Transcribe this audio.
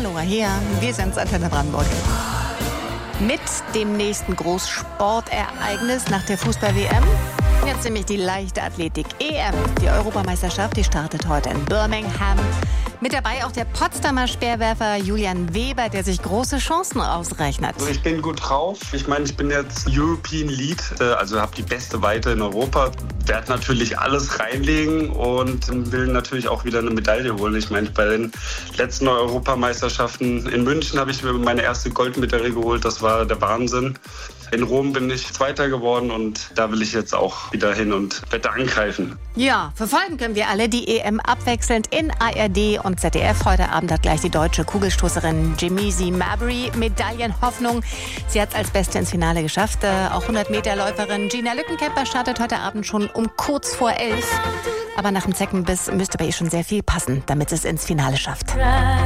Hallo, hier, wir sind Antenne Brandenburg. Mit dem nächsten Großsportereignis nach der Fußball-WM. Jetzt nämlich die Leichtathletik-EM. Die Europameisterschaft, die startet heute in Birmingham. Mit dabei auch der Potsdamer Speerwerfer Julian Weber, der sich große Chancen ausrechnet. Also ich bin gut drauf. Ich meine, ich bin jetzt European Lead, also habe die beste Weite in Europa. Werde natürlich alles reinlegen und will natürlich auch wieder eine Medaille holen. Ich meine, bei den letzten Europameisterschaften in München habe ich mir meine erste Goldmedaille geholt. Das war der Wahnsinn. In Rom bin ich Zweiter geworden und da will ich jetzt auch wieder hin und werde angreifen. Ja, verfolgen können wir alle die EM abwechselnd in ARD und ZDF. Heute Abend hat gleich die deutsche Kugelstoßerin Jemisi Mabry Medaillenhoffnung. Sie hat es als Beste ins Finale geschafft. Auch 100-Meter-Läuferin Gina Lückenkämper startet heute Abend schon um kurz vor 11. Aber nach dem Zeckenbiss müsste bei ihr schon sehr viel passen, damit es ins Finale schafft.